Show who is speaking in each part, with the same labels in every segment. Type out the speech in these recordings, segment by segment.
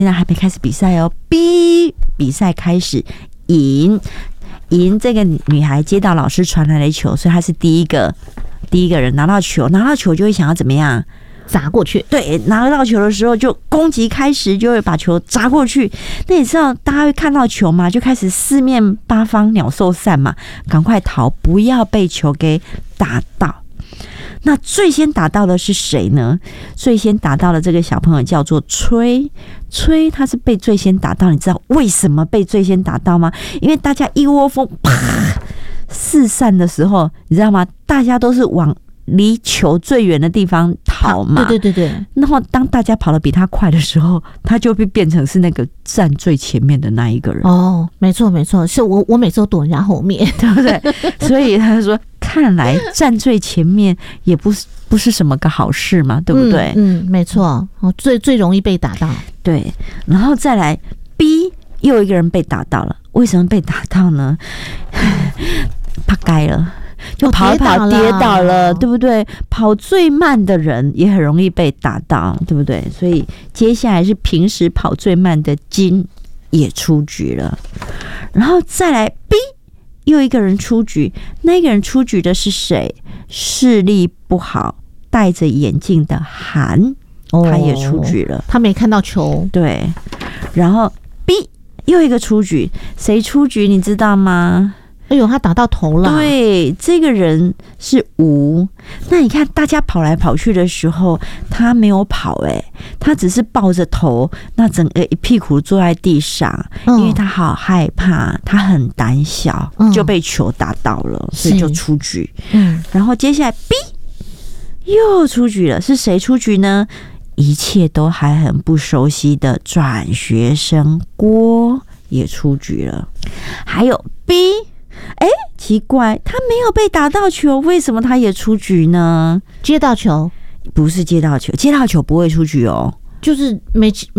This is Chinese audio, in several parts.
Speaker 1: 现在还没开始比赛哦。B 比赛开始，赢这个女孩接到老师传来的球，所以她是第一个人拿到球就会想要怎么样？
Speaker 2: 砸过去。
Speaker 1: 对，拿到球的时候就攻击开始，就会把球砸过去。那你知道大家会看到球嘛，就开始四面八方鸟兽散嘛，赶快逃，不要被球给打到。那最先打到的是谁呢？最先打到的这个小朋友叫做崔，他是被最先打到。你知道为什么被最先打到吗？因为大家一窝蜂啪四散的时候，你知道吗？大家都是往离球最远的地方跑嘛，
Speaker 2: 对。
Speaker 1: 然后当大家跑得比他快的时候，他就会变成是那个站最前面的那一个人。
Speaker 2: 哦，没错，是我每次都躲人家后面，
Speaker 1: 对不对？所以他说，看来站最前面也不是什么个好事嘛，对不对？
Speaker 2: 没错，最容易被打到。对，
Speaker 1: 然后再来 B 又一个人被打到了，为什么被打到呢？怕该了。就跑一跑跌倒了，对不对？跑最慢的人也很容易被打到，对不对？所以接下来是平时跑最慢的金也出局了，然后再来 B 又一个人出局，那个人出局的是谁？视力不好戴着眼镜的韩，他也出局了，
Speaker 2: 他没看到球。
Speaker 1: 对，然后 B 又一个出局，谁出局你知道吗？
Speaker 2: 哎呦，他打到头了。
Speaker 1: 对，这个人是吴。那你看，大家跑来跑去的时候，他没有跑，他只是抱着头，那整个一屁股坐在地上，因为他好害怕，他很胆小，就被球打到了，所以就出局。然后接下来 B 又出局了，是谁出局呢？一切都还很不熟悉的转学生郭也出局了，还有 B。奇怪，他没有被打到球，为什么他也出局呢？
Speaker 2: 接到球
Speaker 1: 不是接到球，接到球不会出局哦，
Speaker 2: 就是没接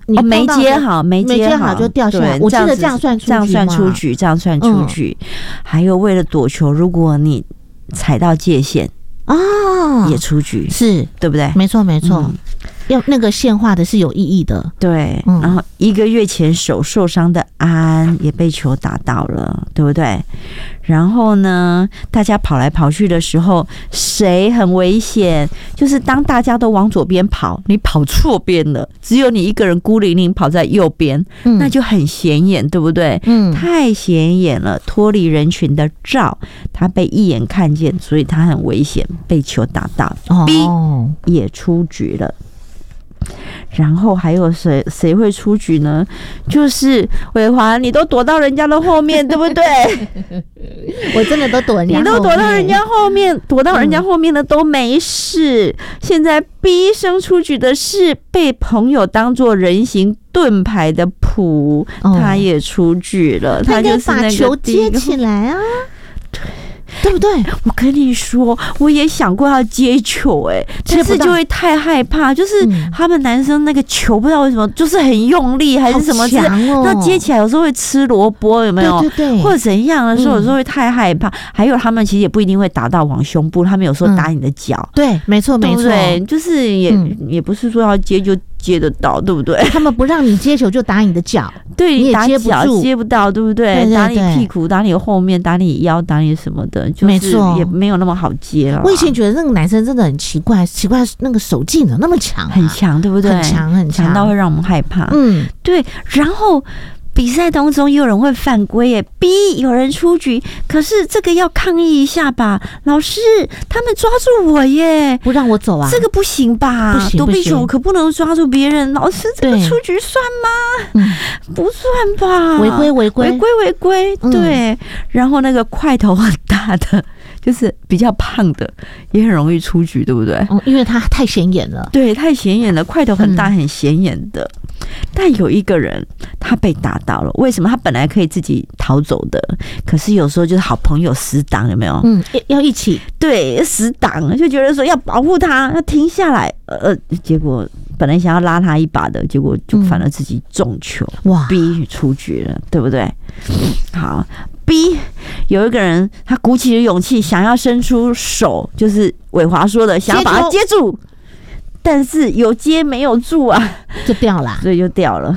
Speaker 2: 好就掉下来。我记得这样算出局吗？
Speaker 1: 这样算出局。还有为了躲球，如果你踩到界限也出局，
Speaker 2: 是
Speaker 1: 对不对？
Speaker 2: 没错。要那个线画的是有意义的，
Speaker 1: 对。然后1个月前手受伤的安也被球打到了，对不对？然后呢，大家跑来跑去的时候，谁很危险？就是当大家都往左边跑，你跑错边了，只有你一个人孤零零跑在右边，那就很显眼，对不对？太显眼了，脱离人群的赵，他被一眼看见，所以他很危险，被球打到。B 也出局了。然后还有谁会出局呢？就是伟华，你都躲到人家的后面，对不对？
Speaker 2: 我真的都躲人家后面，
Speaker 1: 你都躲到人家后面，躲到人家后面的都没事。现在 B 生出局的是被朋友当作人形盾牌的普，他也出局了。
Speaker 2: 他就是把球接起来啊。对不对？
Speaker 1: 我跟你说，我也想过要接球，但是就会太害怕。就是他们男生那个球不知道为什么就是很用力，还是什么？那接起来有时候会吃萝卜，有没有？
Speaker 2: 对。
Speaker 1: 或者怎样的时候，有时候会太害怕。还有他们其实也不一定会打到往胸部，他们有时候打你的脚。
Speaker 2: 对，没错。
Speaker 1: 对，就是也不是说要接就接得到，对不对？
Speaker 2: 他们不让你接球就打你的脚，
Speaker 1: 对，
Speaker 2: 你也
Speaker 1: 接不住，接不到，对不对？打你屁股，打你后面，打你腰，打你什么的，就是也没有那么好接了。
Speaker 2: 我以前觉得那个男生真的很奇怪，那个手劲怎么那么强？
Speaker 1: 很强，对不对？
Speaker 2: 很强
Speaker 1: 到会让我们害怕。对。然后比赛当中也有人会犯规耶 ，B 有人出局，可是这个要抗议一下吧，老师，他们抓住我耶，
Speaker 2: 不让我走啊，
Speaker 1: 这个不行吧？
Speaker 2: 不行，
Speaker 1: 躲避球可不能抓住别人，老师这个出局算吗？不算吧，
Speaker 2: 违规，
Speaker 1: 对。然后那个块头很大的，就是比较胖的，也很容易出局，对不对？
Speaker 2: 因为他太显眼了，
Speaker 1: 对，太显眼了，块头很大，很显眼的。但有一个人他被打到了，为什么？他本来可以自己逃走的，可是有时候就是好朋友死党，有没有？
Speaker 2: 要一起，
Speaker 1: 对，死党就觉得说要保护他，要停下来，结果本来想要拉他一把的，结果就反而自己中球，哇 ！B 出局了，对不对？好 ，B 有一个人他鼓起了勇气，想要伸出手，就是伟华说的，想要把他接住。 但是有接没有住啊，
Speaker 2: 就掉啦。
Speaker 1: 所以就掉了。